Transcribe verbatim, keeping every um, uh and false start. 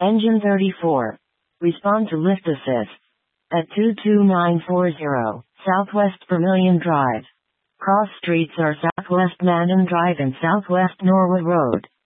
Engine thirty-four. Respond to lift assist. At two two nine four zero, Southwest Vermilion Drive. Cross streets are Southwest Mandan Drive and Southwest Norwood Road.